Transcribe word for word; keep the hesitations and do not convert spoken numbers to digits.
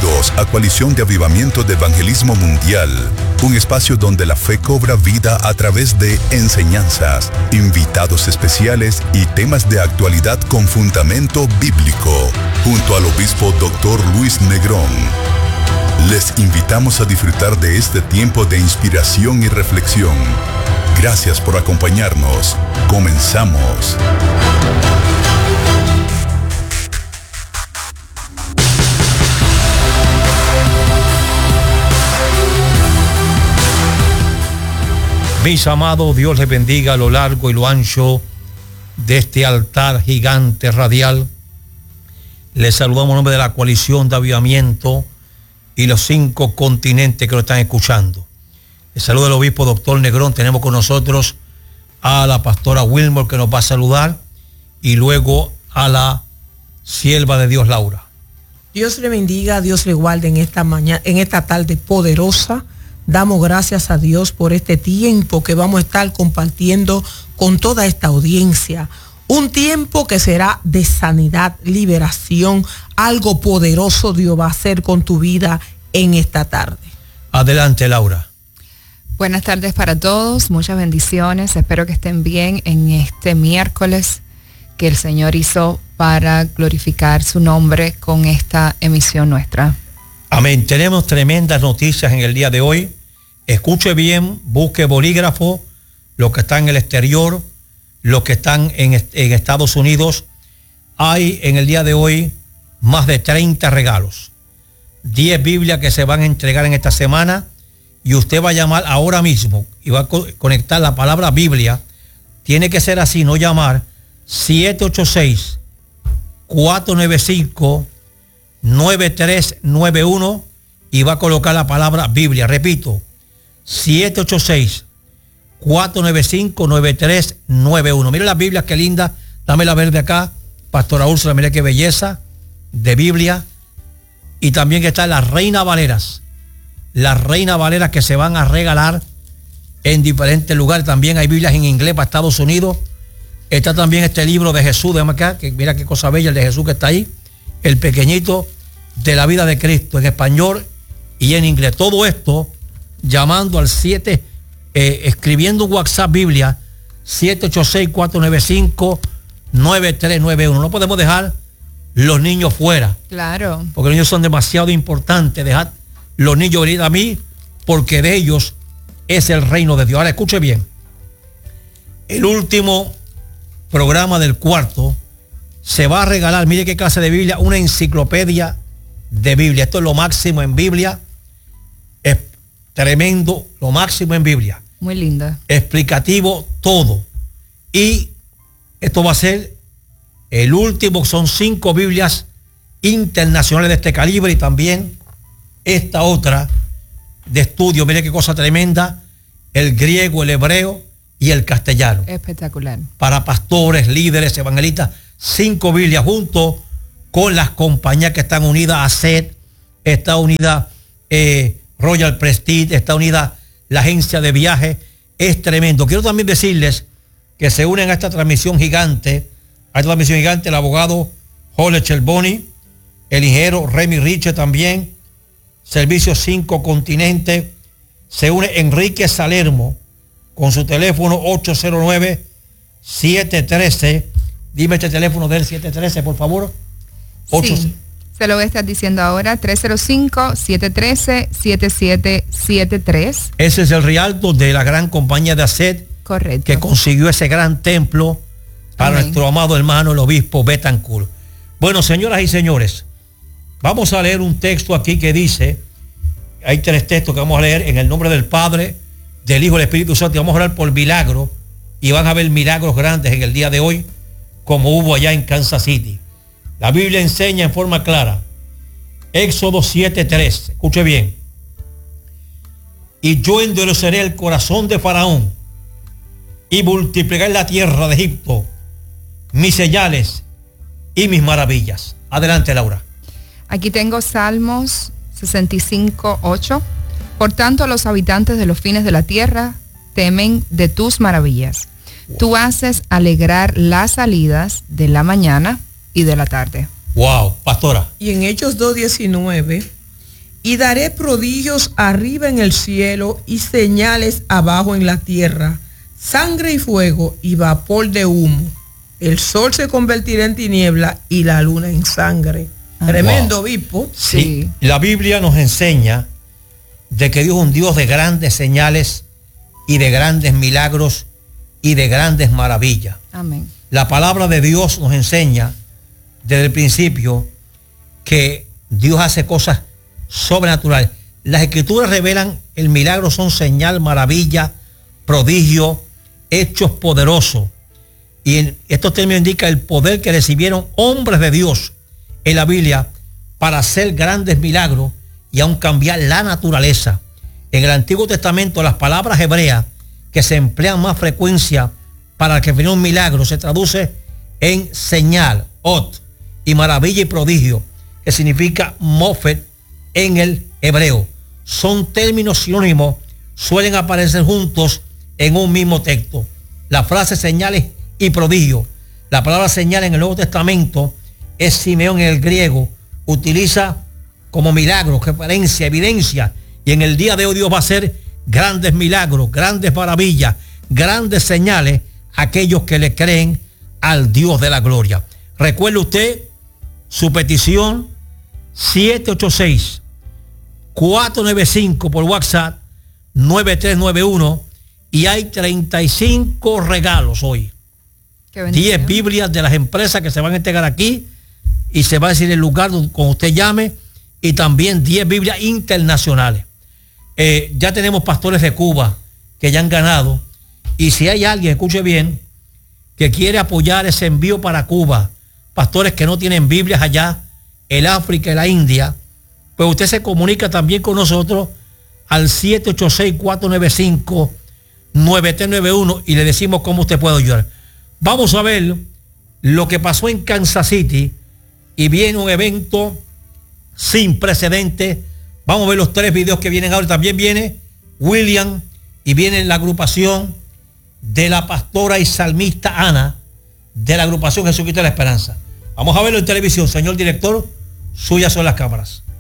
Bienvenidos a Coalición de Avivamiento de Evangelismo Mundial, un espacio donde la fe cobra vida a través de enseñanzas, invitados especiales y temas de actualidad con fundamento bíblico, junto al obispo doctor Luis Negrón. Les invitamos a disfrutar de este tiempo de inspiración y reflexión. Gracias por acompañarnos. Comenzamos. Mis amados, Dios les bendiga a lo largo y lo ancho de este altar gigante radial. Les saludamos en nombre de la Coalición de Avivamiento y los cinco continentes que lo están escuchando. Les saluda el obispo doctor Negrón. Tenemos con nosotros a la pastora Wilmore, que nos va a saludar, y luego a la sierva de Dios, Laura. Dios le bendiga, Dios le guarde en esta mañana, en esta tarde poderosa. Damos gracias a Dios por este tiempo que vamos a estar compartiendo con toda esta audiencia. Un tiempo que será de sanidad, liberación. Algo poderoso Dios va a hacer con tu vida en esta tarde. Adelante, Laura. Buenas tardes para todos, muchas bendiciones. Espero que estén bien en este miércoles que el Señor hizo para glorificar su nombre con esta emisión nuestra. Amén. Tenemos tremendas noticias en el día de hoy. Escuche bien, busque bolígrafo, los que están en el exterior, los que están en, en Estados Unidos. Hay en el día de hoy más de treinta regalos. diez Biblias que se van a entregar en esta semana, y usted va a llamar ahora mismo y va a co- conectar la palabra Biblia. Tiene que ser así, no llamar. siete ocho seis, cuatro nueve cinco, nueve tres nueve uno y va a colocar la palabra Biblia. Repito, siete ocho seis, cuatro nueve cinco, nueve tres nueve uno. Mire las Biblias, qué linda. Dame la verde acá, pastora Úrsula, mire qué belleza de Biblia. Y también está las Reina Valeras. Las Reina Valeras que se van a regalar en diferentes lugares. También hay Biblias en inglés para Estados Unidos. Está también este libro de Jesús, de acá, que mira qué cosa bella, el de Jesús que está ahí. El pequeñito de la vida de Cristo, en español y en inglés. Todo esto llamando al siete, eh, escribiendo un WhatsApp Biblia, siete ocho seis, cuatro nueve cinco, nueve tres nueve uno. No podemos dejar los niños fuera. Claro. Porque los niños son demasiado importantes. Dejar los niños venir a mí, porque de ellos es el reino de Dios. Ahora escuche bien. El último programa del cuarto se va a regalar, mire qué clase de Biblia, una enciclopedia de Biblia. Esto es lo máximo en Biblia. Es tremendo, lo máximo en Biblia. Muy linda. Explicativo todo. Y esto va a ser el último, son cinco Biblias internacionales de este calibre, y también esta otra de estudio. Mire qué cosa tremenda, el griego, el hebreo y el castellano. Espectacular. Para pastores, líderes, evangelistas. Cinco Biblias junto con las compañías que están unidas a S E D, está unida eh, Royal Prestige, está unida la agencia de viaje. Es tremendo. Quiero también decirles que se unen a esta transmisión gigante, a esta transmisión gigante, el abogado Jorge Cherboni, el ingeniero Remy Riche también, Servicio cinco Continentes. Se une Enrique Salermo con su teléfono ocho cero nueve, siete uno tres. Dime este teléfono del siete uno tres, por favor. ocho. Sí, se lo voy a estar diciendo ahora, tres cero cinco, siete uno tres, siete siete siete tres. Ese es el Rialto de la gran compañía de A C E D. Correcto. Que consiguió ese gran templo para Amén. Nuestro amado hermano, el obispo Betancourt. Bueno, señoras y señores, vamos a leer un texto aquí que dice, hay tres textos que vamos a leer en el nombre del Padre, del Hijo y del Espíritu Santo, y vamos a orar por milagros, y van a haber milagros grandes en el día de hoy, como hubo allá en Kansas City. La Biblia enseña en forma clara, Éxodo siete tres, escuche bien: y yo endureceré el corazón de Faraón y multiplicaré la tierra de Egipto mis señales y mis maravillas. Adelante, Laura. Aquí tengo Salmos sesenta y cinco, ocho. Por tanto, los habitantes de los fines de la tierra temen de tus maravillas. Wow. Tú haces alegrar las salidas de la mañana y de la tarde. Wow, pastora. Y en Hechos dos diecinueve y daré prodigios arriba en el cielo y señales abajo en la tierra, sangre y fuego y vapor de humo. El sol se convertirá en tiniebla y la luna en sangre. Ah, tremendo, wow. Obispo. Sí. sí. La Biblia nos enseña de que Dios es un Dios de grandes señales y de grandes milagros y de grandes maravillas. Amén. La palabra de Dios nos enseña desde el principio que Dios hace cosas sobrenaturales. Las escrituras revelan el milagro, son señal, maravilla, prodigio, hechos poderosos. Y en estos términos indica el poder que recibieron hombres de Dios en la Biblia para hacer grandes milagros y aún cambiar la naturaleza. En el Antiguo Testamento las palabras hebreas que se emplean más frecuencia para definir un milagro se traduce en señal, ot, y maravilla y prodigio, que significa mofet en el hebreo. Son términos sinónimos, suelen aparecer juntos en un mismo texto. La frase señales y prodigio, la palabra señal en el Nuevo Testamento es Simeón en el griego, utiliza como milagro, referencia, evidencia, y en el día de hoy Dios va a hacer grandes milagros, grandes maravillas, grandes señales a aquellos que le creen al Dios de la gloria. Recuerde usted su petición siete ocho seis, cuatro nueve cinco por WhatsApp nueve tres nueve uno y hay treinta y cinco regalos hoy. diez Biblias de las empresas que se van a entregar aquí y se va a decir el lugar donde usted llame, y también diez Biblias internacionales. Eh, ya tenemos pastores de Cuba que ya han ganado, y si hay alguien, escuche bien, que quiere apoyar ese envío para Cuba, pastores que no tienen Biblias allá, el África y la India, pues usted se comunica también con nosotros al siete ocho seis, cuatro nueve cinco, nueve tres nueve uno y le decimos cómo usted puede ayudar. Vamos a ver lo que pasó en Kansas City, y viene un evento sin precedentes. Vamos a ver los tres videos que vienen ahora. También viene William y viene la agrupación de la pastora y salmista Ana de la agrupación Jesucristo de la Esperanza. Vamos a verlo en televisión. Señor director, suyas son las cámaras.